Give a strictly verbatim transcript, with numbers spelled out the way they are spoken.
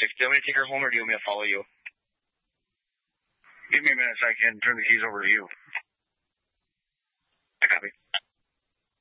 six. Do you want me to take her home, or do you want me to follow you? Give me a minute so I can turn the keys over to you.